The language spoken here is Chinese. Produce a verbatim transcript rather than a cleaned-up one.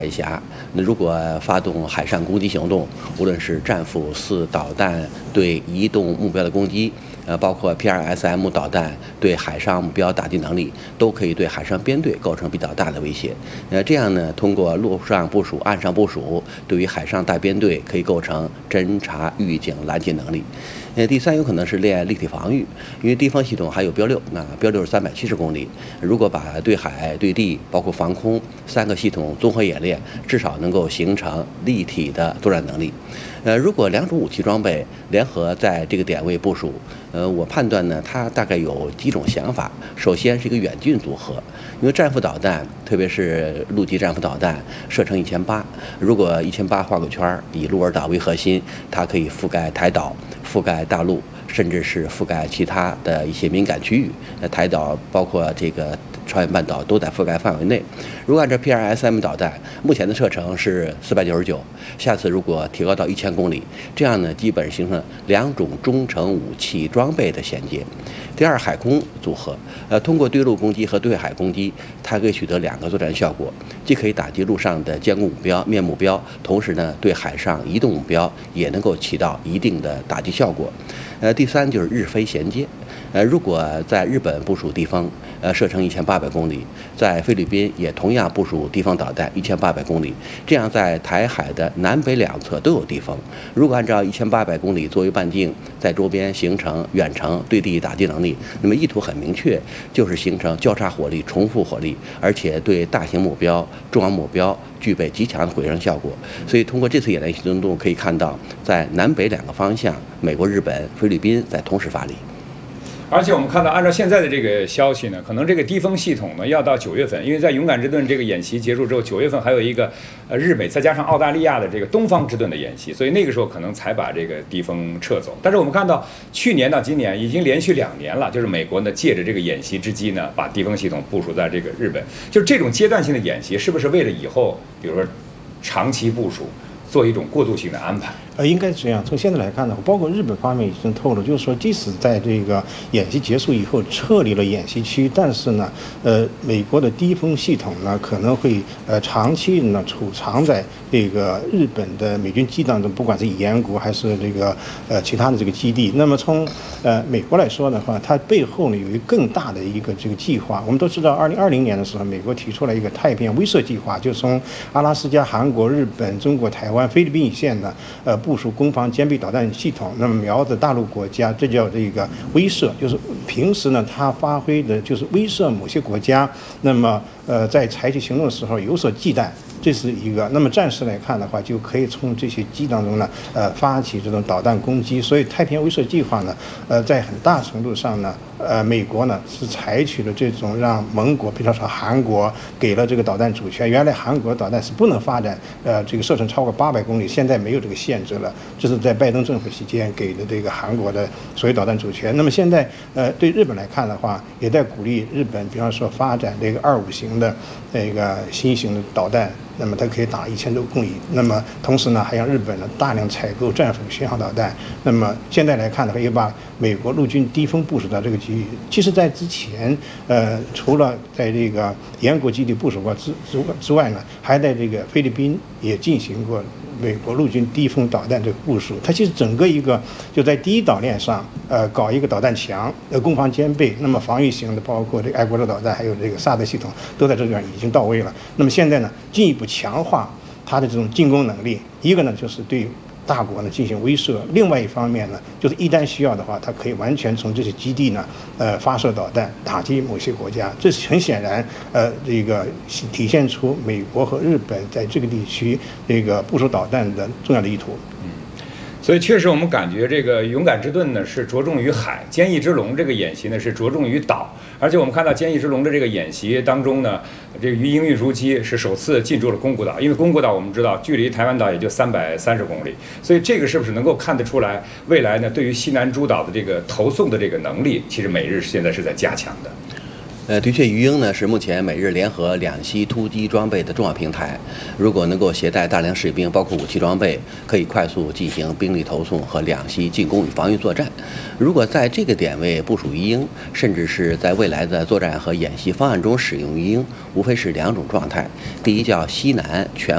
海峡，那如果发动海上攻击行动，无论是战斧四导弹对移动目标的攻击，呃，包括 P 二 S M 导弹对海上目标打击能力，都可以对海上编队构成比较大的威胁。呃，这样呢，通过陆上部署、岸上部署，对于海上大编队可以构成侦察、预警、拦截能力。呃，第三，有可能是练立体防御，因为敌方系统还有标六，那标六是三百七十公里，如果把对海、对地，包括防空三个系统综合演练，至少能够形成立体的作战能力。呃，如果两种武器装备联合在这个点位部署，呃，我判断呢，它大概有几种想法。首先是一个远近组合，因为战斧导弹，特别是陆基战斧导弹，射程一千八，如果一千八画个圈儿，以鹿儿岛为核心，它可以覆盖台岛、覆盖大陆，甚至是覆盖其他的一些敏感区域。呃，台岛包括这个朝鲜半岛都在覆盖范围内。如果按照 P 二 S M 导弹，目前的射程是四百九十九，下次如果提高到一千公里，这样呢，基本形成两种中程武器装备的衔接。第二，海空组合，呃，通过对陆攻击和对海攻击，它可以取得两个作战效果，既可以打击陆上的坚固目标、面目标，同时呢，对海上移动目标也能够起到一定的打击效果。呃，第三就是日菲衔接，呃，如果在日本部署敌方，呃，射程一千八百公里，在菲律宾也同样部署敌方导弹一千八百公里，这样在台海的南北两侧都有敌方。如果按照一千八百公里作为半径，在周边形成远程对地打击能力，那么意图很明确，就是形成交叉火力、重复火力，而且对大型目标、重要目标具备极强的毁伤效果。所以通过这次演练行动可以看到，在南北两个方向，美国、日本、菲律宾在同时发力。 而且我们看到，按照现在的这个消息呢，可能这个敌风系统呢要到九月份，因为在勇敢之盾这个演习结束之后，九月份还有一个呃日美再加上澳大利亚的这个东方之盾的演习，所以那个时候可能才把这个敌风撤走。但是我们看到去年到今年已经连续两年了，就是美国呢借着这个演习之机呢，把敌风系统部署在这个日本，就是这种阶段性的演习，是不是为了以后比如说长期部署做一种过渡性的安排？ 呃，应该是这样。从现在来看的话，包括日本方面已经透露，就是说，即使在这个演习结束以后撤离了演习区，但是呢，呃，美国的低风系统呢可能会呃长期呢储藏在这个日本的美军基地当中，不管是岩谷还是这个呃其他的这个基地。那么从呃美国来说的话，它背后呢有一个更大的一个这个计划。我们都知道，二零二零年的时候，美国提出了一个太平洋威慑计划，就从阿拉斯加、韩国、日本、中国、台湾、菲律宾一线呢，呃。部署攻防兼备导弹系统，那么瞄着大陆国家，这叫这个威慑，就是平时呢，它发挥的就是威慑某些国家，那么呃，在采取行动的时候有所忌惮。这是一个。那么暂时来看的话，就可以从这些机当中呢，呃，发起这种导弹攻击。所以太平洋威慑计划呢，呃，在很大程度上呢，呃，美国呢是采取了这种让盟国，比方说韩国给了这个导弹主权。原来韩国导弹是不能发展，呃，这个射程超过八百公里，现在没有这个限制了。这是在拜登政府期间给的这个韩国的所谓导弹主权。那么现在，呃，对日本来看的话，也在鼓励日本，比方说发展这个二五型的这个新型的导弹。那么它可以打一千多公里，那么同时呢，还让日本呢大量采购战斧巡航导弹。那么现在来看的话，也把美国陆军低风部署到这个区域。其实，在之前，呃，除了在这个岩国基地部署过之之之外呢，还在这个菲律宾也进行过美国陆军低风导弹这个部署。它其实整个一个就在第一岛链上，呃，搞一个导弹墙，呃，攻防兼备。那么防御型的，包括这个爱国者导弹，还有这个萨德系统，都在这边已经到位了。那么现在呢，进一步强化它的这种进攻能力。一个呢，就是对大国呢进行威慑；另外一方面呢，就是一旦需要的话，它可以完全从这些基地呢，呃，发射导弹打击某些国家。这是很显然，呃，这个体现出美国和日本在这个地区这个部署导弹的重要的意图。 所以确实，我们感觉这个勇敢之盾呢是着重于海，坚毅之龙这个演习呢是着重于岛。而且我们看到坚毅之龙的这个演习当中呢，这个鱼鹰运输机是首次进驻了宫古岛，因为宫古岛我们知道距离台湾岛也就三百三十公里，所以这个是不是能够看得出来，未来呢对于西南诸岛的这个投送的这个能力，其实美日现在是在加强的。 呃，的确，鱼鹰呢是目前美日联合两栖突击装备的重要平台。如果能够携带大量士兵，包括武器装备，可以快速进行兵力投送和两栖进攻与防御作战。如果在这个点位部署鱼鹰，甚至是在未来的作战和演习方案中使用鱼鹰，无非是两种状态：第一叫西南全